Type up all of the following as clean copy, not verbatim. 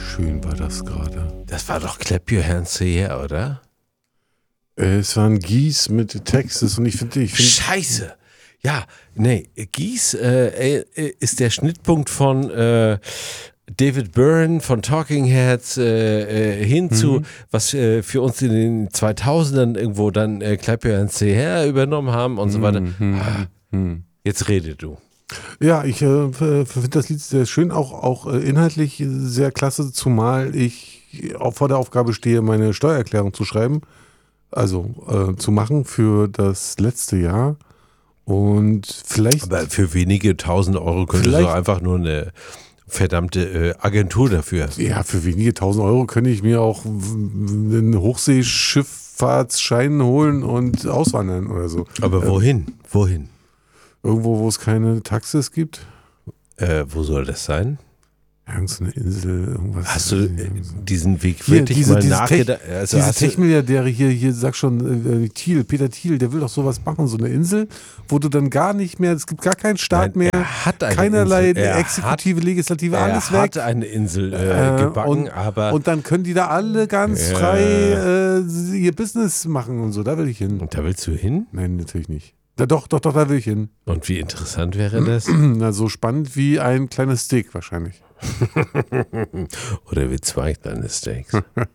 schön war das gerade. Das war doch Clap Your Hands Here, oder? Es war ein Gies mit Texas und ich finde. Scheiße! Ja, nee, Gies ist der Schnittpunkt von David Byrne von Talking Heads hin zu, was für uns in den 2000ern irgendwo dann Clap Your Hands Here übernommen haben und so weiter. Jetzt rede du. Ja, ich finde das Lied sehr schön, auch inhaltlich sehr klasse, zumal ich auch vor der Aufgabe stehe, meine Steuererklärung zu schreiben, also zu machen für das letzte Jahr. Und vielleicht. Aber für wenige 1000 Euro könntest du einfach nur eine verdammte Agentur dafür. Ja, für wenige 1000 Euro könnte ich mir auch einen Hochseeschifffahrtsschein holen und auswandern oder so. Aber wohin? Wohin? Irgendwo, wo es keine Taxis gibt? Wo soll das sein? Irgend so eine Insel, irgendwas. Hast du diesen Weg wirklich mal nachgedacht? Diese Tech-Milliardäre hier, sag schon, Peter Thiel, der will doch sowas machen, so eine Insel, wo du dann gar nicht mehr, es gibt gar keinen Staat mehr, keinerlei Exekutive, Legislative, alles weg. Er hat eine Insel gebacken, aber... Und dann können die da alle ganz frei ihr Business machen und so, da will ich hin. Und da willst du hin? Nein, natürlich nicht. Doch, da will ich hin. Und wie interessant wäre das? Na, so spannend wie ein kleines Steak wahrscheinlich. Oder wie 2 kleine Steaks.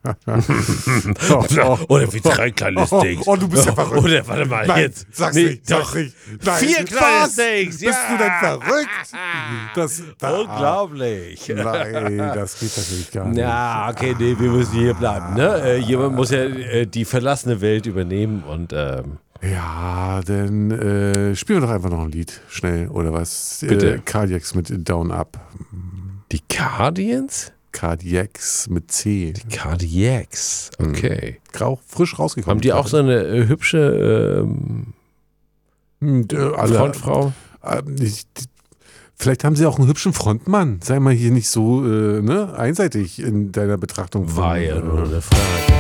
Oder wie 3 kleine Steaks. Oh, du bist ja verrückt. Oder warte mal, nein, jetzt. Sag's nee, nicht, doch. sag's nicht. Nein, 4 kleine Steaks. Bist du denn verrückt? Unglaublich. Nein, das geht natürlich gar nicht. Ja, okay, nee, wir müssen hier bleiben. Ne? Jemand muss ja die verlassene Welt übernehmen und ja, dann spielen wir doch einfach noch ein Lied, schnell, oder was? Bitte. Cardiacs mit Down Up. Die Cardians? Cardiacs mit C. Die Cardiacs, okay. Frisch rausgekommen. Haben die auch so eine hübsche Frontfrau? Vielleicht haben sie auch einen hübschen Frontmann. Sei mal hier nicht so einseitig in deiner Betrachtung. War ja nur eine Frage.